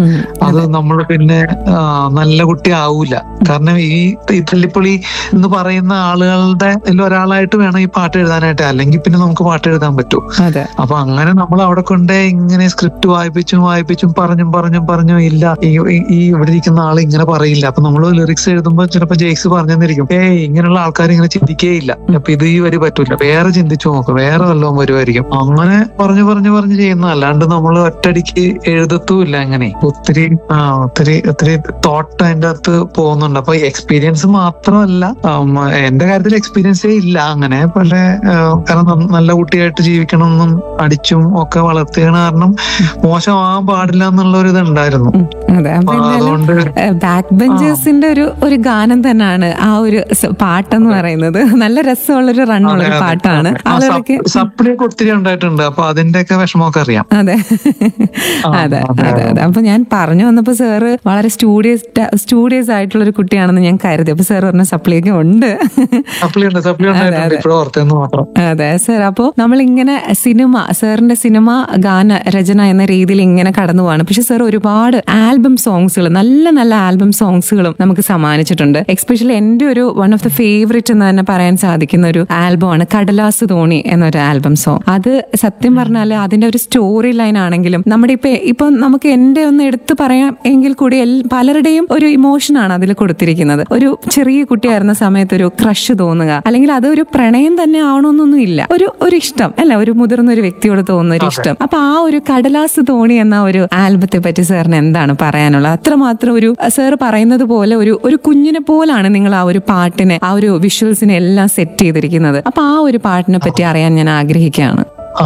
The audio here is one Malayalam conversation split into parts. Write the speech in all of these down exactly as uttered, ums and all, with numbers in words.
അത് നമ്മൾ പിന്നെ ആ, നല്ല കുട്ടി ആവൂല. കാരണം ഈ ഈ തല്ലിപ്പൊളി എന്ന് പറയുന്ന ആളുകളുടെ ഒരാളായിട്ട് വേണം ഈ പാട്ട് എഴുതാനായിട്ട്, അല്ലെങ്കിൽ പിന്നെ നമുക്ക് പാട്ട് എഴുതാൻ പറ്റൂ. അതെ. അപ്പൊ അങ്ങനെ നമ്മൾ അവിടെ കൊണ്ട് ഇങ്ങനെ സ്ക്രിപ്റ്റ് വായിപ്പിച്ചും വായിപ്പിച്ചും പറഞ്ഞും പറഞ്ഞും പറഞ്ഞും ഇല്ല ഈ ഈ- ഈ ഇവിടെ ഇരിക്കുന്ന ആൾ ഇങ്ങനെ പറയില്ല. അപ്പൊ നമ്മൾ ലിറിക്സ് എഴുതുമ്പോൾ ചിലപ്പോൾ ജെയ്ക്സ് പറഞ്ഞെന്നിരിക്കും, ഏയ് ഇങ്ങനെയുള്ള ആൾക്കാർ ഇങ്ങനെ ചിന്തിക്കേയില്ല, അപ്പൊ ഇത് ഈ വരി പറ്റൂല, വേറെ ചിന്തിച്ചു നോക്കും, വേറെ വല്ലതും വരുമായിരിക്കും. അങ്ങനെ പറഞ്ഞു പറഞ്ഞു പറഞ്ഞു ചെയ്യുന്ന, അല്ലാണ്ട് നമ്മൾ ഒറ്റടിക്ക് എഴുതത്തുമില്ല. അങ്ങനെ ഒത്തിരി ആ ഒത്തിരി ഒത്തിരി തോട്ട് അതിന്റെ അകത്ത് പോകുന്നുണ്ട്. അപ്പൊ എക്സ്പീരിയൻസ് മാത്രമല്ല, ഉം, എന്റെ കാര്യത്തിൽ എക്സ്പീരിയൻസേ ഇല്ല അങ്ങനെ. പക്ഷേ ആ, കാരണം ന- നല്ല കുട്ടിയായിട്ട് ജീവിക്കണമെന്നും അടിച്ചും ഒക്കെ വളർത്തിയ കാരണം മോശമാകാൻ പാടില്ല എന്നുള്ള ഒരു ഇതുണ്ടായിരുന്നു. ഉം, അതെ. അപ്പൊ അപ്പൊ എന്തായാലും അതുകൊണ്ട് ബാക്ക് ബെഞ്ചേഴ്സിന്റെ ഒരു ഒരു ഗാനം തന്നെയാണ് ആ ഒരു സ- പാട്ടെന്ന് പറയുന്നത്. നല്ല രസമുള്ളൊരു റണ്ണുള്ള അതെ ഒരു അതെ പാട്ടാണ്. അതെ. ആ ആളുകൾക്ക് സപ്- സപ്ലിയൊക്കെ ഒത്തിരി ഉണ്ടായിട്ടുണ്ട്. അപ്പൊ അതിന്റെയൊക്കെ വിഷമമൊക്കെ അറിയാം. അതെ ആ അതെ അതെ അതെ അതെ. അപ്പൊ ഞാൻ പറഞ്ഞു വന്നപ്പോ സാറ് വളരെ സ്റ്റൂഡിയസ് സ്റ്റൂഡിയസ് ആയിട്ടുള്ള ഒരു കുട്ടിയാണെന്ന് ഞാൻ കരുതി. അപ്പൊ സാർ പറഞ്ഞ സപ്ലിയൊക്കെ ഉണ്ട്. സപ്ലി ഉണ്ട്, സപ്ലി ഉണ്ടായിട്ടുണ്ട്. ഇപ്പോഴും ഓർത്തെന്ന് മാത്രം. അതെ സാർ. അപ്പോൾ നമ്മളിങ്ങനെ സിനിമ, സാറിന്റെ സിനിമ ഗാന രചന എന്ന രീതിയിൽ ഇങ്ങനെ കടന്നു പോവാണ്. പക്ഷെ സാർ ഒരുപാട് ആൽബം സോങ്സുകൾ, നല്ല നല്ല ആൽബം സോങ്സുകളും നമുക്ക് സമ്മാനിച്ചിട്ടുണ്ട്. എക്സ്പെഷ്യലി എന്റെ ഒരു വൺ ഓഫ് ദ ഫേവറേറ്റ് എന്ന് തന്നെ പറയാൻ സാധിക്കുന്ന ഒരു ആൽബമാണ് കടലാസ് തോണി എന്നൊരു ആൽബം സോങ്. അത് സത്യം പറഞ്ഞാൽ അതിന്റെ ഒരു സ്റ്റോറി ലൈൻ ആണെങ്കിലും നമ്മുടെ ഇപ്പൊ ഇപ്പൊ നമുക്ക് എന്റെ ഒന്ന് എടുത്തു പറയാം എങ്കിൽ കൂടി എൽ- പലരുടെയും ഒരു ഇമോഷനാണ് അതിൽ കൊടുത്തിരിക്കുന്നത്. ഒരു ചെറിയ കുട്ടിയായിരുന്ന സമയത്ത് ഒരു ക്രഷ് തോന്നുക, അല്ലെങ്കിൽ അതൊരു പ്രണയം തന്നെ ആവണമെന്നൊന്നും ഇല്ല, ഒരു ഒരു ഇഷ്ടം അല്ല, ഒരു മുതിർന്ന ഒരു വ്യക്തിയോട് തോന്നുന്ന ഒരു ഇഷ്ടം. അപ്പൊ ആ ഒരു കടലാസ് തോണി എന്ന ഒരു ആൽബത്തെ പറ്റി സാറിന് എന്താണ് പറയാനുള്ളത്? അത്രമാത്രം ഒരു സാർ പറയുന്നത് പോലെ ഒരു ഒരു കുഞ്ഞിനെ പോലാണ് നിങ്ങൾ ആ ഒരു പാട്ടിനെ, ആ ഒരു വിഷ്വൽസിനെ എല്ലാം സെറ്റ് ചെയ്തിരിക്കുന്നത്. അപ്പൊ ആ ഒരു പാട്ടിനെ പറ്റി അറിയാൻ ഞാൻ ആഗ്രഹിക്കുകയാണ്. ആ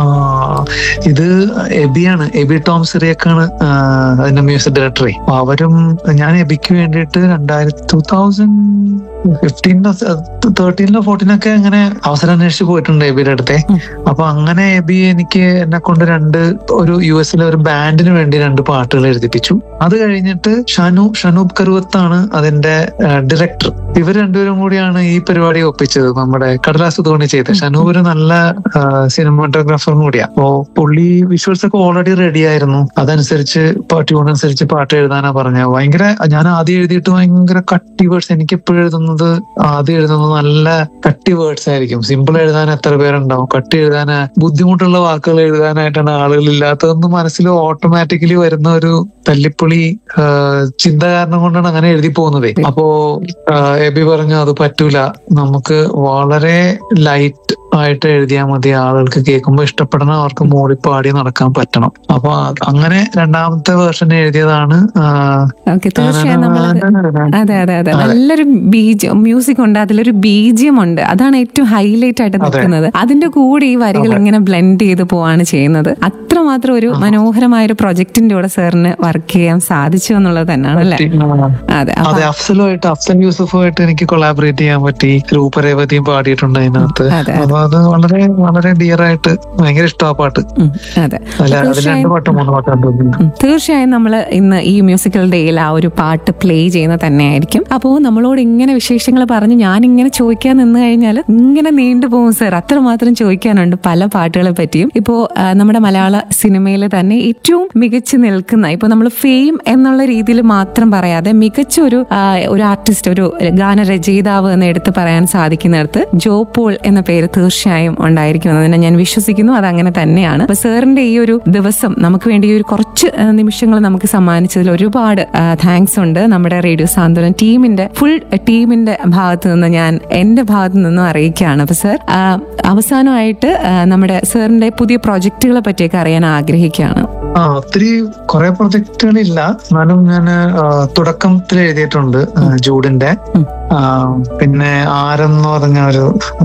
ഇത് എബിയാണ്, എബി ടോം സിറിയക്കാണ് ആ, അതിന്റെ മ്യൂസിക് ഡയറക്ടറെ. അപ്പൊ അവരും ഞാൻ എബിക്ക് വേണ്ടിയിട്ട് രണ്ടായിരത്തി ടൂ തൗസൻഡ് ഫിഫ്റ്റീനിലോ തേർട്ടീനിലോ ഫോർട്ടീനൊക്കെ അങ്ങനെ അവസരം അന്വേഷിച്ച് പോയിട്ടുണ്ട് എബിയുടെ അടുത്തെ. അപ്പൊ അങ്ങനെ എബി എനിക്ക് എന്നെ കൊണ്ട് രണ്ട് ഒരു യു എസിലെ ഒരു ബാൻഡിന് വേണ്ടി രണ്ട് പാട്ടുകൾ എഴുതിപ്പിച്ചു. അത് കഴിഞ്ഞിട്ട് ഷനു ഷനൂബ് കറുവത്താണ് അതിന്റെ ഡയറക്ടർ. ഇവർ രണ്ടുപേരും കൂടിയാണ് ഈ പരിപാടി ഒപ്പിച്ചത്, നമ്മുടെ കടലാസ് തോണി ചെയ്തത്. ഷനൂബ് ഒരു നല്ല സിനിമാറ്റോഗ്രാഫറും കൂടിയാ. അപ്പോ പുള്ളി വിഷ്വൽസ് ഒക്കെ ഓൾറെഡി റെഡി ആയിരുന്നു. അതനുസരിച്ച് ട്യൂൺ അനുസരിച്ച് പാട്ട് എഴുതാനാ പറഞ്ഞത്. ഭയങ്കര, ഞാൻ ആദ്യം എഴുതിയിട്ട് ഭയങ്കര കട്ടി വേർഡ്സ്, എനിക്ക് എപ്പോഴും എഴുതുന്നത് ആദ്യം എഴുതുന്നത് നല്ല കട്ടി വേർഡ്സ് ആയിരിക്കും. സിമ്പിൾ എഴുതാൻ എത്ര പേരുണ്ടാവും, കട്ടി എഴുതാൻ ബുദ്ധിമുട്ടുള്ള വാക്കുകൾ എഴുതാനായിട്ടാണ് ആളുകൾ ഇല്ലാത്തതെന്ന് മനസ്സിൽ ഓട്ടോമാറ്റിക്കലി വരുന്ന ഒരു തല്ലിപ്പൊളി ആ, ചിന്ത കാരണം കൊണ്ടാണ് അങ്ങനെ എഴുതി പോകുന്നത്. അപ്പോ ആ, എബി പറഞ്ഞു അത് പറ്റൂല, നമുക്ക് വളരെ ലൈറ്റ് ആയിട്ട് എഴുതിയാൽ മതി, ആളുകൾക്ക് കേൾക്കുമ്പോൾ ഇഷ്ടപ്പെടണം, അവർക്ക് മൂളിപ്പാടി നടക്കാൻ പറ്റണം. അപ്പൊ അത് അങ്ങനെ രണ്ടാമത്തെ വേർഷൻ എഴുതിയതാണ്. ആ, ഓക്കെ, തീർച്ചയായും നമ്മളത് അതെ അതെ അതെ നല്ലൊരു ബീജം മ്യൂസിക് ഉണ്ട്, അതിലൊരു ബീജിയം ഉണ്ട്. അതാണ് ഏറ്റവും ഹൈലൈറ്റ് ആയിട്ട് നിൽക്കുന്നത്. അതിന്റെ കൂടെ ഈ വരികൾ ഇങ്ങനെ ബ്ലെൻഡ് ചെയ്ത് പോവാണ് ചെയ്യുന്നത്. അത്രമാത്രം ഒരു മനോഹരമായ ഒരു പ്രൊജക്ടിന്റെ കൂടെ സാറിന് വർക്ക് ചെയ്യാൻ സാധിച്ചു എന്നുള്ളത് തന്നെയാണ് അല്ലേ? അതെ. അതെ, അഫ്സലുമായിട്ട് അഫ്സൽ യൂസഫുമായിട്ട് എനിക്ക് കൊളാബറേറ്റ് ചെയ്യാൻ പറ്റി. രൂപരേവതിയും പാടിയിട്ടുണ്ട് അതിനകത്ത്. അപ്പൊ അത് വളരെ വളരെ ഡിയർ ആയിട്ട് ഭയങ്കര ഇഷ്ടം ആ പാട്ട്. ഉം, അതെ. അല്ല, അതിൽ രണ്ട് പാട്ട് മൂന്ന് പാട്ടാണ് തോന്നുന്നു. ഉം, തീർച്ചയായും നമ്മൾ ഇന്ന് ഈ മ്യൂസിക്കൽ ഡേയിൽ ആ ഒരു പാട്ട് പ്ലേ ചെയ്യുന്ന തന്നെയായിരിക്കും. അപ്പോൾ നമ്മളോട് ഇങ്ങനെ വിശേഷങ്ങൾ പറഞ്ഞ് ഞാൻ ഇങ്ങനെ ചോദിക്കാൻ നിന്ന് കഴിഞ്ഞാൽ ഇങ്ങനെ നീണ്ടു പോകും സാർ. അത്രമാത്രം ചോദിക്കാനുണ്ട് പല പാട്ടുകളെ പറ്റിയും. ഇപ്പോ ആ, നമ്മുടെ മലയാള സിനിമയിൽ തന്നെ ഏറ്റവും മികച്ചു നിൽക്കുന്ന, ഇപ്പൊ നമ്മൾ ഫെയിം എന്നുള്ള രീതിയിൽ മാത്രം പറയാതെ മികച്ച ഒരു ആ, ഒരു ആർട്ടിസ്റ്റ്, ഒരു ഗാനരചയിതാവ് എന്ന് എടുത്ത് പറയാൻ സാധിക്കുന്നിടത്ത് ജോ പോൾ എന്ന പേര് തീർച്ചയായും ഉണ്ടായിരിക്കുമെന്ന് ഞാൻ വിശ്വസിക്കുന്നു. അത് അങ്ങനെ തന്നെയാണ്. അപ്പൊ സാറിന്റെ ഈ ഒരു ദിവസം നമുക്ക് വേണ്ടി ഈ ഒരു കുറച്ച് ആ, നിമിഷങ്ങൾ നമുക്ക് സമ്മാനിച്ചതിൽ ഒരുപാട് താങ്ക്സ് ഉണ്ട്. നമ്മുടെ റേഡിയോ സാന്ത്വനം ടീമിന്റെ ഫുൾ ടീമിന്റെ ഭാഗത്ത് നിന്ന് ഞാൻ എന്റെ ഭാഗത്ത് നിന്നും അറിയിക്കുകയാണ്. അപ്പൊ സാർ അവസാനമായിട്ട് ആ, നമ്മുടെ സാറിന്റെ പുതിയ പ്രൊജക്ടുകളെ പറ്റിയൊക്കെ അറിയാൻ ആഗ്രഹിക്കുകയാണ്. ആ ഒത്തിരി കുറെ പ്രൊജക്ടുകളില്ല, എന്നാലും ഞാൻ തുടക്കത്തിൽ എഴുതിയിട്ടുണ്ട് ആ, ജൂഡിന്റെ. ആ, പിന്നെ ആരെന്ന് പറഞ്ഞ ഒരു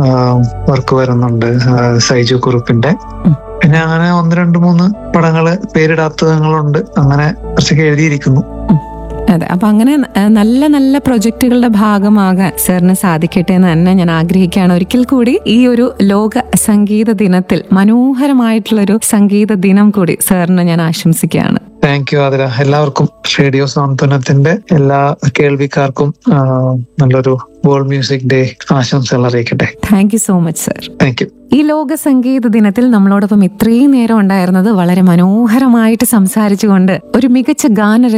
വർക്ക് വരുന്നുണ്ട്, ആ, സൈജു കുറുപ്പിന്റെ. പിന്നെ അങ്ങനെ ഒന്ന് രണ്ട് മൂന്ന് പടങ്ങള് പേരിടാത്തതുണ്ട്, അങ്ങനെ കുറച്ചൊക്കെ എഴുതിയിരിക്കുന്നു. അതെ. അപ്പൊ അങ്ങനെ നല്ല നല്ല പ്രൊജക്ടുകളുടെ ഭാഗമാകാൻ സാറിന് സാധിക്കട്ടെ എന്ന് തന്നെ ഞാൻ ആഗ്രഹിക്കുകയാണ്. ഒരിക്കൽ കൂടി ഈ ഒരു ലോക സംഗീത ദിനത്തിൽ മനോഹരമായിട്ടുള്ളൊരു സംഗീത ദിനം കൂടി സാറിന് ഞാൻ ആശംസിക്കുകയാണ്. Thank you Athira. എല്ലാവർക്കും റേഡിയോ സാന്ത്വനത്തിന്റെ എല്ലാ കേൾവിക്കാർക്കും നല്ലൊരു വേൾഡ് മ്യൂസിക് ഡേ ആശംസകൾ അറിയിക്കട്ടെ. Thank you so much sir. Thank you. ഈ ലോക സംഗീത ദിനത്തിൽ നമ്മളോടൊപ്പം ഇത്രയും നേരം ഉണ്ടായിരുന്നത് വളരെ മനോഹരമായിട്ട് സംസാരിച്ചുകൊണ്ട് ഒരു മികച്ച ഗാന